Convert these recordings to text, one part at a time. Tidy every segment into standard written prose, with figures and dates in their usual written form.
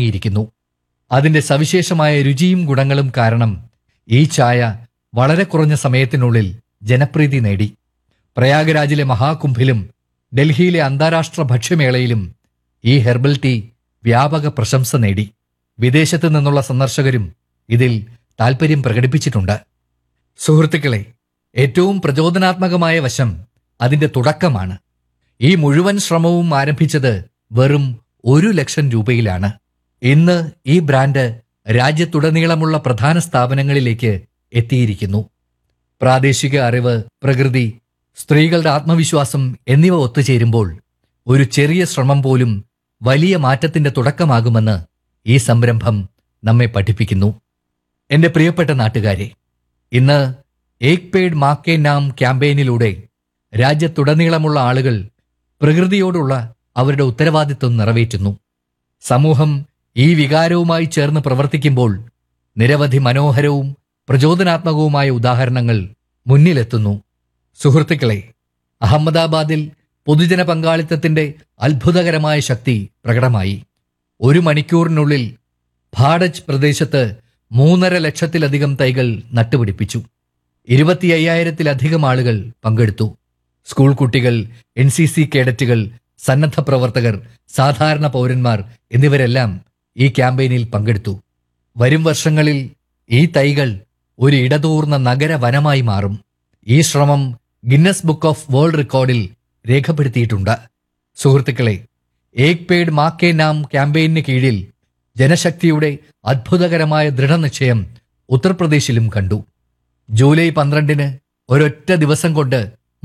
പിൻവാങ്ങിയിരിക്കുന്നു. അതിന്റെ സവിശേഷമായ രുചിയും ഗുണങ്ങളും കാരണം ഈ ചായ വളരെ കുറഞ്ഞ സമയത്തിനുള്ളിൽ ജനപ്രീതി നേടി. പ്രയാഗ്രാജിലെ മഹാകുംഭിലും ഡൽഹിയിലെ അന്താരാഷ്ട്ര ഭക്ഷ്യമേളയിലും ഈ ഹെർബൽ ടീ വ്യാപക പ്രശംസ നേടി. വിദേശത്തു നിന്നുള്ള സന്ദർശകരും ഇതിൽ താൽപര്യം പ്രകടിപ്പിച്ചിട്ടുണ്ട്. സുഹൃത്തുക്കളെ, ഏറ്റവും പ്രചോദനാത്മകമായ വശം അതിന്റെ തുടക്കമാണ്. ഈ മുഴുവൻ ശ്രമവും ആരംഭിച്ചത് വെറും 1,00,000 രൂപയിലാണ്. ഇന്ന് ഈ ബ്രാൻഡ് രാജ്യത്തുടനീളമുള്ള പ്രധാന സ്ഥാപനങ്ങളിലേക്ക് എത്തിയിരിക്കുന്നു. പ്രാദേശിക അറിവ്, പ്രകൃതി, സ്ത്രീകളുടെ ആത്മവിശ്വാസം എന്നിവ ഒത്തുചേരുമ്പോൾ ഒരു ചെറിയ ശ്രമം പോലും വലിയ മാറ്റത്തിന്റെ തുടക്കമാകുമെന്ന് ഈ സംരംഭം നമ്മെ പഠിപ്പിക്കുന്നു. എന്റെ പ്രിയപ്പെട്ട നാട്ടുകാരെ, ഇന്ന് ഏക് പേഡ് മാ കെ നാം ക്യാമ്പയിനിലൂടെ രാജ്യത്തുടനീളമുള്ള ആളുകൾ പ്രകൃതിയോടുള്ള അവരുടെ ഉത്തരവാദിത്വം നിറവേറ്റുന്നു. സമൂഹം ഈ വികാരവുമായി ചേർന്ന് പ്രവർത്തിക്കുമ്പോൾ നിരവധി മനോഹരവും പ്രചോദനാത്മകവുമായ ഉദാഹരണങ്ങൾ മുന്നിലെത്തുന്നു. സുഹൃത്തുക്കളെ, അഹമ്മദാബാദിൽ പൊതുജന പങ്കാളിത്തത്തിന്റെ അത്ഭുതകരമായ ശക്തി പ്രകടമായി. 1 മണിക്കൂറിനുള്ളിൽ ഭാഡജ് പ്രദേശത്ത് 3.5 ലക്ഷത്തിലധികം തൈകൾ നട്ടുപിടിപ്പിച്ചു. 25,000-ത്തിലധികം ആളുകൾ പങ്കെടുത്തു. സ്കൂൾ കുട്ടികൾ, NCC കേഡറ്റുകൾ, സന്നദ്ധ പ്രവർത്തകർ, സാധാരണ പൗരന്മാർ എന്നിവരെല്ലാം ഈ ക്യാമ്പയിനിൽ പങ്കെടുത്തു. വരും വർഷങ്ങളിൽ ഈ തൈകൾ ഒരു ഇടതൂർന്ന നഗര വനമായി മാറും. ഈ ശ്രമം ഗിന്നസ് ബുക്ക് ഓഫ് വേൾഡ് റെക്കോർഡിൽ രേഖപ്പെടുത്തിയിട്ടുണ്ട്. സുഹൃത്തുക്കളെ, ഏക് പേഡ് മാ കെ നാം ക്യാമ്പയിന് കീഴിൽ ജനശക്തിയുടെ അത്ഭുതകരമായ ദൃഢനിശ്ചയം ഉത്തർപ്രദേശിലും കണ്ടു. ജൂലൈ 12-ന് ഒരൊറ്റ ദിവസം കൊണ്ട്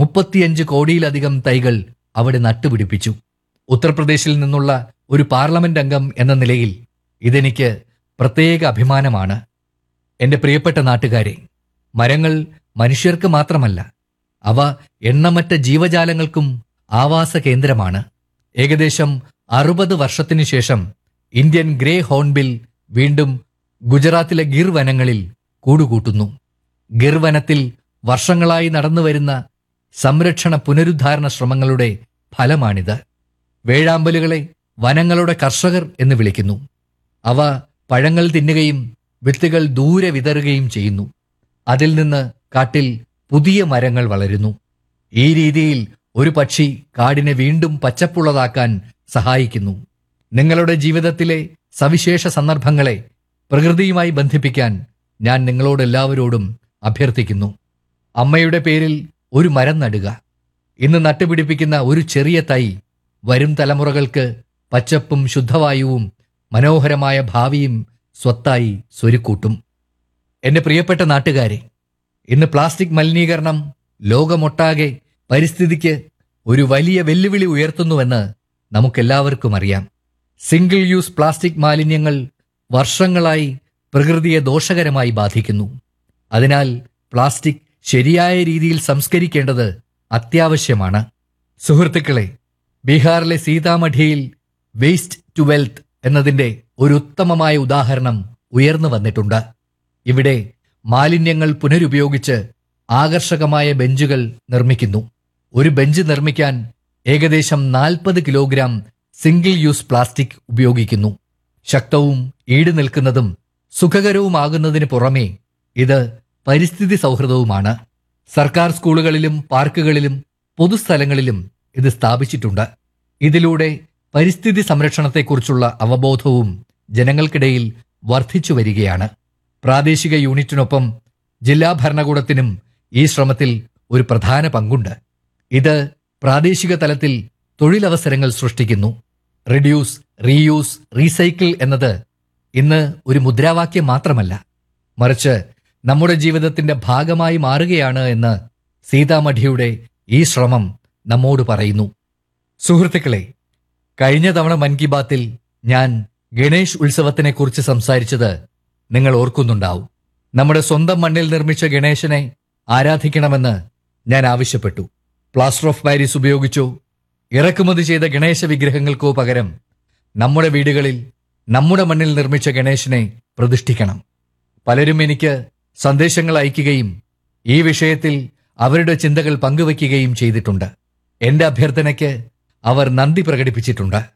35 കോടിയിലധികം തൈകൾ അവിടെ നട്ടുപിടിപ്പിച്ചു. ഉത്തർപ്രദേശിൽ നിന്നുള്ള ഒരു പാർലമെന്റ് അംഗം എന്ന നിലയിൽ ഇതെനിക്ക് പ്രത്യേക അഭിമാനമാണ്. എന്റെ പ്രിയപ്പെട്ട നാട്ടുകാരെ, മരങ്ങൾ മനുഷ്യർക്ക് മാത്രമല്ല, അവ എണ്ണമറ്റ ജീവജാലങ്ങൾക്കും ആവാസ കേന്ദ്രമാണ്. ഏകദേശം 60 വർഷത്തിനു ശേഷം ഇന്ത്യൻ ഗ്രേ ഹോൺബിൽ വീണ്ടും ഗുജറാത്തിലെ ഗിർ വനങ്ങളിൽ കൂടുകൂട്ടുന്നു. ഗിർ വനത്തിൽ വർഷങ്ങളായി നടന്നുവരുന്ന സംരക്ഷണ പുനരുദ്ധാരണ ശ്രമങ്ങളുടെ ഫലമാണിത്. വേഴാമ്പലുകളെ വനങ്ങളുടെ കർഷകർ എന്ന് വിളിക്കുന്നു. അവ പഴങ്ങൾ തിന്നുകയും വിത്തുകൾ ദൂരെ വിതറുകയും ചെയ്യുന്നു. അതിൽ നിന്ന് കാട്ടിൽ പുതിയ മരങ്ങൾ വളരുന്നു. ഈ രീതിയിൽ ഒരു പക്ഷി കാടിനെ വീണ്ടും പച്ചപ്പുള്ളതാക്കാൻ സഹായിക്കുന്നു. നിങ്ങളുടെ ജീവിതത്തിലെ സവിശേഷ സന്ദർഭങ്ങളെ പ്രകൃതിയുമായി ബന്ധിപ്പിക്കാൻ ഞാൻ നിങ്ങളോടെല്ലാവരോടും അഭ്യർത്ഥിക്കുന്നു. അമ്മയുടെ പേരിൽ ഒരു മരം നടുക. ഇന്ന് നട്ടുപിടിപ്പിക്കുന്ന ഒരു ചെറിയ തൈ വരും തലമുറകൾക്ക് പച്ചപ്പും ശുദ്ധവായുവും മനോഹരമായ ഭാവിയും സ്വത്തായി സ്വരുക്കൂട്ടും. എന്റെ പ്രിയപ്പെട്ട നാട്ടുകാരെ, ഇന്ന് പ്ലാസ്റ്റിക് മലിനീകരണം ലോകമൊട്ടാകെ പരിസ്ഥിതിക്ക് ഒരു വലിയ വെല്ലുവിളി ഉയർത്തുന്നുവെന്ന് നമുക്കെല്ലാവർക്കും അറിയാം. സിംഗിൾ യൂസ് പ്ലാസ്റ്റിക് മാലിന്യങ്ങൾ വർഷങ്ങളായി പ്രകൃതിയെ ദോഷകരമായി ബാധിക്കുന്നു. അതിനാൽ പ്ലാസ്റ്റിക് ശരിയായ രീതിയിൽ സംസ്കരിക്കേണ്ടത് അത്യാവശ്യമാണ്. സുഹൃത്തുക്കളെ, ബീഹാറിലെ സീതാമഠിയിൽ വേസ്റ്റ് ടു വെൽത്ത് എന്നതിന്റെ ഒരു ഉത്തമമായ ഉദാഹരണം ഉയർന്നു വന്നിട്ടുണ്ട്. ഇവിടെ മാലിന്യങ്ങൾ പുനരുപയോഗിച്ച് ആകർഷകമായ ബെഞ്ചുകൾ നിർമ്മിക്കുന്നു. ഒരു ബെഞ്ച് നിർമ്മിക്കാൻ ഏകദേശം 40 കിലോഗ്രാം സിംഗിൾ യൂസ് പ്ലാസ്റ്റിക് ഉപയോഗിക്കുന്നു. ശക്തവും ഈട് നിൽക്കുന്നതും സുഖകരവുമാകുന്നതിന് പുറമെ ഇത് പരിസ്ഥിതി സൗഹൃദവുമാണ്. സർക്കാർ സ്കൂളുകളിലും പാർക്കുകളിലും പൊതുസ്ഥലങ്ങളിലും ഇത് സ്ഥാപിച്ചിട്ടുണ്ട്. ഇതിലൂടെ പരിസ്ഥിതി സംരക്ഷണത്തെക്കുറിച്ചുള്ള അവബോധവും ജനങ്ങൾക്കിടയിൽ വർദ്ധിച്ചു വരികയാണ്. പ്രാദേശിക യൂണിറ്റിനൊപ്പം ജില്ലാ ഭരണകൂടത്തിനും ഈ ശ്രമത്തിൽ ഒരു പ്രധാന പങ്കുണ്ട്. ഇത് പ്രാദേശിക തലത്തിൽ തൊഴിലവസരങ്ങൾ സൃഷ്ടിക്കുന്നു. റിഡ്യൂസ്, റീയൂസ്, റീസൈക്കിൾ എന്നത് ഇന്ന് ഒരു മുദ്രാവാക്യം മാത്രമല്ല, മറിച്ച് നമ്മുടെ ജീവിതത്തിന്റെ ഭാഗമായി മാറുകയാണ് എന്ന് സീതാമഠിയുടെ ഈ ശ്രമം നമ്മോട് പറയുന്നു. സുഹൃത്തുക്കളെ, കഴിഞ്ഞ തവണ മൻ കി ബാത്തിൽ ഞാൻ ഗണേഷ് ഉത്സവത്തിനെക്കുറിച്ച് സംസാരിച്ചത് നിങ്ങൾ ഓർക്കുന്നുണ്ടാവും. നമ്മുടെ സ്വന്തം മണ്ണിൽ നിർമ്മിച്ച ഗണേശനെ ആരാധിക്കണമെന്ന് ഞാൻ ആവശ്യപ്പെട്ടു. പ്ലാസ്റ്റർ ഓഫ് പാരീസ് ഉപയോഗിച്ചോ ഇറക്കുമതി ചെയ്ത ഗണേശ വിഗ്രഹങ്ങൾക്കോ പകരം നമ്മുടെ വീടുകളിൽ നമ്മുടെ മണ്ണിൽ നിർമ്മിച്ച ഗണേശനെ പ്രതിഷ്ഠിക്കണം. പലരും എനിക്ക് സന്ദേശങ്ങൾ അയക്കുകയും ഈ വിഷയത്തിൽ അവരുടെ ചിന്തകൾ പങ്കുവയ്ക്കുകയും ചെയ്തിട്ടുണ്ട്. എന്റെ അഭ്യർത്ഥനയ്ക്ക് അവർ നന്ദി പ്രകടിപ്പിച്ചിട്ടുണ്ട്.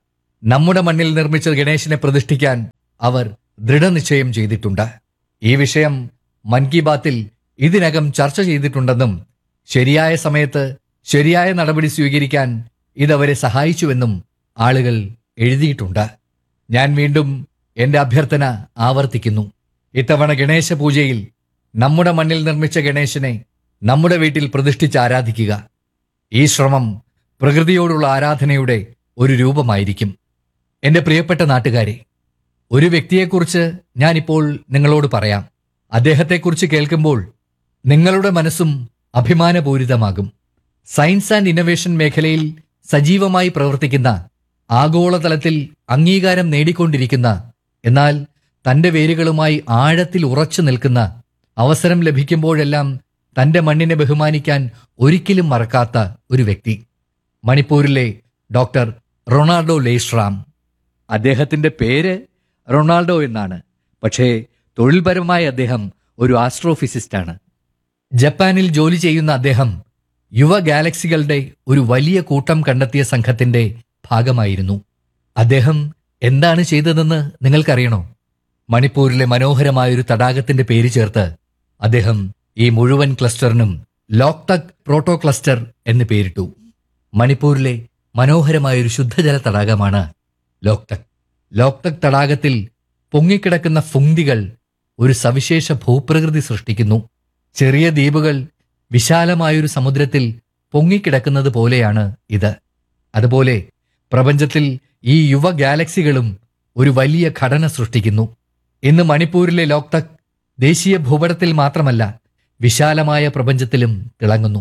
നമ്മുടെ മണ്ണിൽ നിർമ്മിച്ച ഗണേശനെ പ്രതിഷ്ഠിക്കാൻ അവർ ദൃഢനിശ്ചയം ചെയ്തിട്ടുണ്ട്. ഈ വിഷയം മൻ കി ബാത്തിൽ ഇതിനകം ചർച്ച ചെയ്തിട്ടുണ്ടെന്നും ശരിയായ സമയത്ത് ശരിയായ നടപടി സ്വീകരിക്കാൻ ഇതവരെ സഹായിച്ചുവെന്നും ആളുകൾ എഴുതിയിട്ടുണ്ട്. ഞാൻ വീണ്ടും എന്റെ അഭ്യർത്ഥന ആവർത്തിക്കുന്നു. ഇത്തവണ ഗണേശ പൂജയിൽ നമ്മുടെ മണ്ണിൽ നിർമ്മിച്ച ഗണേശനെ നമ്മുടെ വീട്ടിൽ പ്രതിഷ്ഠിച്ച് ആരാധിക്കുക. ഈ ശ്രമം പ്രകൃതിയോടുള്ള ആരാധനയുടെ ഒരു രൂപമായിരിക്കും. എന്റെ പ്രിയപ്പെട്ട നാട്ടുകാരെ, ഒരു വ്യക്തിയെക്കുറിച്ച് ഞാനിപ്പോൾ നിങ്ങളോട് പറയാം. അദ്ദേഹത്തെക്കുറിച്ച് കേൾക്കുമ്പോൾ നിങ്ങളുടെ മനസ്സും അഭിമാനപൂരിതമാകും. സയൻസ് ആൻഡ് ഇന്നൊവേഷൻ മേഖലയിൽ സജീവമായി പ്രവർത്തിക്കുന്ന, ആഗോളതലത്തിൽ അംഗീകാരം നേടിക്കൊണ്ടിരിക്കുന്ന, എന്നാൽ തന്റെ വേരുകളുമായി ആഴത്തിൽ ഉറച്ചു നിൽക്കുന്ന, അവസരം ലഭിക്കുമ്പോഴെല്ലാം തന്റെ മണ്ണിനെ ബഹുമാനിക്കാൻ ഒരിക്കലും മറക്കാത്ത ഒരു വ്യക്തി. മണിപ്പൂരിലെ ഡോക്ടർ റൊണാൾഡോ ലേശ്രാം. അദ്ദേഹത്തിന്റെ പേര് റൊണാൾഡോ എന്നാണ്, പക്ഷേ തൊഴിൽപരമായി അദ്ദേഹം ഒരു ആസ്ട്രോഫിസിസ്റ്റാണ്. ജപ്പാനിൽ ജോലി ചെയ്യുന്ന അദ്ദേഹം യുവ ഗാലക്സികളുടെ ഒരു വലിയ കൂട്ടം കണ്ടെത്തിയ സംഘത്തിന്റെ ഭാഗമായിരുന്നു. അദ്ദേഹം എന്താണ് ചെയ്തതെന്ന് നിങ്ങൾക്കറിയണോ? മണിപ്പൂരിലെ മനോഹരമായൊരു തടാകത്തിന്റെ പേര് ചേർത്ത് അദ്ദേഹം ഈ മുഴുവൻ ക്ലസ്റ്ററിനും ലോക്തക് പ്രോട്ടോ ക്ലസ്റ്റർ എന്ന് പേരിട്ടു. മണിപ്പൂരിലെ മനോഹരമായൊരു ശുദ്ധജല തടാകമാണ് ലോക്തക്. ലോക്തക് തടാകത്തിൽ പൊങ്ങിക്കിടക്കുന്ന ഫുങ്തികൾ ഒരു സവിശേഷ ഭൂപ്രകൃതി സൃഷ്ടിക്കുന്നു. ചെറിയ ദ്വീപുകൾ വിശാലമായൊരു സമുദ്രത്തിൽ പൊങ്ങിക്കിടക്കുന്നത് പോലെയാണ് ഇത്. അതുപോലെ പ്രപഞ്ചത്തിൽ ഈ യുവ ഗാലക്സികളും ഒരു വലിയ ഘടന സൃഷ്ടിക്കുന്നു. ഇന്ന് മണിപ്പൂരിലെ ലോക്തക് ദേശീയ ഭൂപടത്തിൽ മാത്രമല്ല, വിശാലമായ പ്രപഞ്ചത്തിലും തിളങ്ങുന്നു.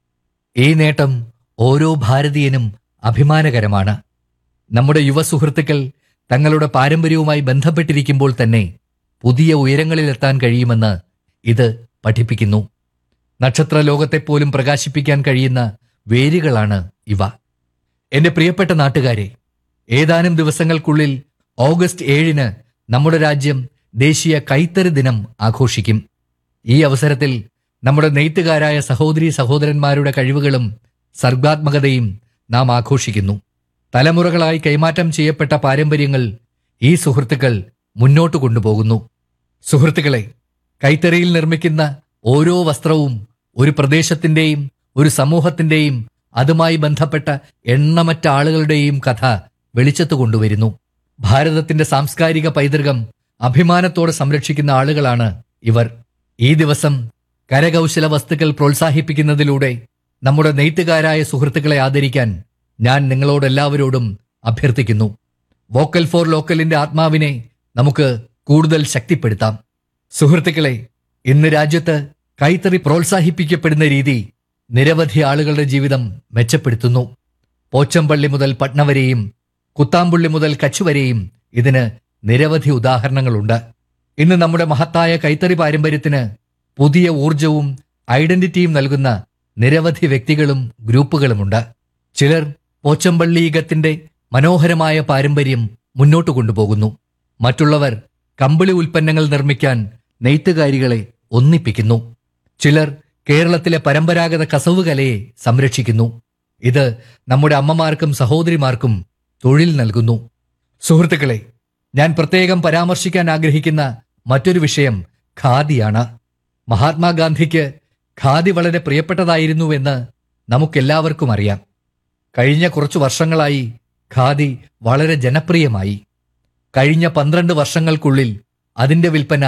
ഈ നേട്ടം ഓരോ ഭാരതീയനും അഭിമാനകരമാണ്. നമ്മുടെ യുവ സുഹൃത്തുക്കൾ തങ്ങളുടെ പാരമ്പര്യവുമായി ബന്ധപ്പെട്ടിരിക്കുമ്പോൾ തന്നെ പുതിയ ഉയരങ്ങളിലെത്താൻ കഴിയുമെന്ന് ഇത് പഠിപ്പിക്കുന്നു. നക്ഷത്ര ലോകത്തെപ്പോലും പ്രകാശിപ്പിക്കാൻ കഴിയുന്ന വേരുകളാണ് ഇവ. എന്റെ പ്രിയപ്പെട്ട നാട്ടുകാരെ, ഏതാനും ദിവസങ്ങൾക്കുള്ളിൽ ഓഗസ്റ്റ് 7 നമ്മുടെ രാജ്യം ദേശീയ കൈത്തറി ദിനം ആഘോഷിക്കും. ഈ അവസരത്തിൽ നമ്മുടെ നെയ്ത്തുകാരായ സഹോദരീ സഹോദരന്മാരുടെ കഴിവുകളും സർഗാത്മകതയും നാം ആഘോഷിക്കുന്നു. തലമുറകളായി കൈമാറ്റം ചെയ്യപ്പെട്ട പാരമ്പര്യങ്ങൾ ഈ സുഹൃത്തുക്കൾ മുന്നോട്ട് കൊണ്ടുപോകുന്നു. സുഹൃത്തുക്കളെ, കൈത്തറിയിൽ നിർമ്മിക്കുന്ന ഓരോ വസ്ത്രവും ഒരു പ്രദേശത്തിന്റെയും ഒരു സമൂഹത്തിന്റെയും അതുമായി ബന്ധപ്പെട്ട എണ്ണമറ്റ ആളുകളുടെയും കഥ വെളിച്ചത്ത് കൊണ്ടുവരുന്നു. ഭാരതത്തിന്റെ സാംസ്കാരിക പൈതൃകം അഭിമാനത്തോടെ സംരക്ഷിക്കുന്ന ആളുകളാണ് ഇവർ. ഈ ദിവസം കരകൗശല വസ്തുക്കൾ പ്രോത്സാഹിപ്പിക്കുന്നതിലൂടെ നമ്മുടെ നെയ്ത്തുകാരായ സുഹൃത്തുക്കളെ ആദരിക്കാൻ ഞാൻ നിങ്ങളോടെല്ലാവരോടും അഭ്യർത്ഥിക്കുന്നു. വോക്കൽ ഫോർ ലോക്കലിന്റെ ആത്മാവിനെ നമുക്ക് കൂടുതൽ ശക്തിപ്പെടുത്താം. സുഹൃത്തുക്കളെ, ഇന്ന് രാജ്യത്ത് കൈത്തറി പ്രോത്സാഹിപ്പിക്കപ്പെടുന്ന രീതി നിരവധി ആളുകളുടെ ജീവിതം മെച്ചപ്പെടുത്തുന്നു. പോച്ചമ്പള്ളി മുതൽ പട്ന വരെയും കുത്താമ്പുള്ളി മുതൽ കച്ച് വരെയും ഇതിന് നിരവധി ഉദാഹരണങ്ങളുണ്ട്. ഇന്ന് നമ്മുടെ മഹത്തായ കൈത്തറി പാരമ്പര്യത്തിന് പുതിയ ഊർജവും ഐഡന്റിറ്റിയും നൽകുന്ന നിരവധി വ്യക്തികളും ഗ്രൂപ്പുകളുമുണ്ട്. ചിലർ പോച്ചമ്പള്ളീകത്തിന്റെ മനോഹരമായ പാരമ്പര്യം മുന്നോട്ട് കൊണ്ടുപോകുന്നു. മറ്റുള്ളവർ കമ്പിളി ഉൽപ്പന്നങ്ങൾ നിർമ്മിക്കാൻ നെയ്ത്തുകാരികളെ ഒന്നിപ്പിക്കുന്നു. ചിലർ കേരളത്തിലെ പരമ്പരാഗത കസവ് കലയെ സംരക്ഷിക്കുന്നു. ഇത് നമ്മുടെ അമ്മമാർക്കും സഹോദരിമാർക്കും തൊഴിൽ നൽകുന്നു. സുഹൃത്തുക്കളെ, ഞാൻ പ്രത്യേകം പരാമർശിക്കാൻ ആഗ്രഹിക്കുന്ന മറ്റൊരു വിഷയം ഖാദിയാണ്. മഹാത്മാഗാന്ധിക്ക് ഖാദി വളരെ പ്രിയപ്പെട്ടതായിരുന്നുവെന്ന് നമുക്കെല്ലാവർക്കും അറിയാം. കഴിഞ്ഞ കുറച്ചു വർഷങ്ങളായി ഖാദി വളരെ ജനപ്രിയമായി. കഴിഞ്ഞ 12 വർഷങ്ങൾക്കുള്ളിൽ അതിന്റെ വിൽപ്പന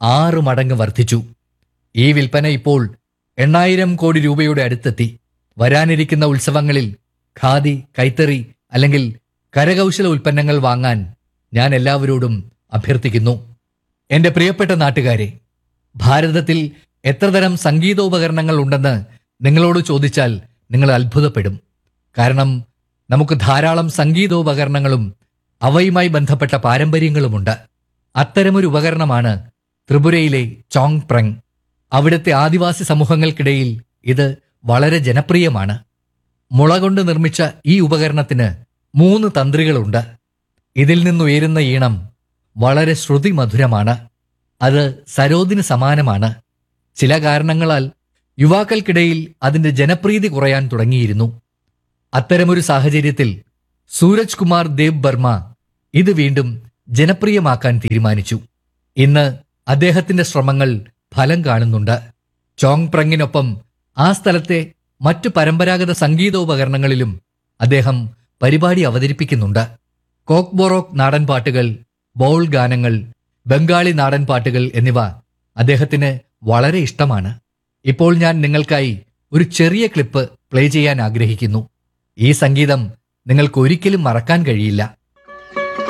6 മടങ്ങ് വർദ്ധിച്ചു. ഈ വിൽപ്പന ഇപ്പോൾ 8,000 കോടി രൂപയുടെ അടുത്തെത്തി. വരാനിരിക്കുന്ന ഉത്സവങ്ങളിൽ ഖാദി, കൈത്തറി അല്ലെങ്കിൽ കരകൗശല ഉൽപ്പന്നങ്ങൾ വാങ്ങാൻ ഞാൻ എല്ലാവരോടും അഭ്യർത്ഥിക്കുന്നു. എന്റെ പ്രിയപ്പെട്ട നാട്ടുകാരെ, ഭാരതത്തിൽ എത്ര തരം സംഗീതോപകരണങ്ങൾ ഉണ്ടെന്ന് നിങ്ങളോട് ചോദിച്ചാൽ നിങ്ങൾ അത്ഭുതപ്പെടും. കാരണം നമുക്ക് ധാരാളം സംഗീതോപകരണങ്ങളും അവയുമായി ബന്ധപ്പെട്ട പാരമ്പര്യങ്ങളുമുണ്ട്. അത്തരമൊരു ഉപകരണമാണ് ത്രിപുരയിലെ ചോങ് പ്രങ്. അവിടുത്തെ ആദിവാസി സമൂഹങ്ങൾക്കിടയിൽ ഇത് വളരെ ജനപ്രിയമാണ്. മുള കൊണ്ട് നിർമ്മിച്ച ഈ ഉപകരണത്തിന് 3 തന്ത്രികളുണ്ട്. ഇതിൽ നിന്നുയരുന്ന ഈണം വളരെ ശ്രുതിമധുരമാണ്. അത് സരോദിന് സമാനമാണ്. ചില കാരണങ്ങളാൽ യുവാക്കൾക്കിടയിൽ അതിന്റെ ജനപ്രീതി കുറയാൻ തുടങ്ങിയിരുന്നു. അത്തരമൊരു സാഹചര്യത്തിൽ സൂരജ് കുമാർ ദേവ് ബർമ ഇത് വീണ്ടും ജനപ്രിയമാക്കാൻ തീരുമാനിച്ചു. ഇന്ന് അദ്ദേഹത്തിന്റെ ശ്രമങ്ങൾ ഫലം കാണുന്നുണ്ട്. ചോങ് പ്രങ്ങിനൊപ്പം ആ സ്ഥലത്തെ മറ്റു പരമ്പരാഗത സംഗീതോപകരണങ്ങളിലും അദ്ദേഹം പരിപാടി അവതരിപ്പിക്കുന്നുണ്ട്. കോക്ക് ബൊറോക്ക് നാടൻ പാട്ടുകൾ, ബൗൾ ഗാനങ്ങൾ, ബംഗാളി നാടൻ പാട്ടുകൾ എന്നിവ അദ്ദേഹത്തിന് വളരെ ഇഷ്ടമാണ്. ഇപ്പോൾ ഞാൻ നിങ്ങൾക്കായി ഒരു ചെറിയ ക്ലിപ്പ് പ്ലേ ചെയ്യാൻ ആഗ്രഹിക്കുന്നു. ഈ സംഗീതം നിങ്ങൾക്ക് ഒരിക്കലും മറക്കാൻ കഴിയില്ല.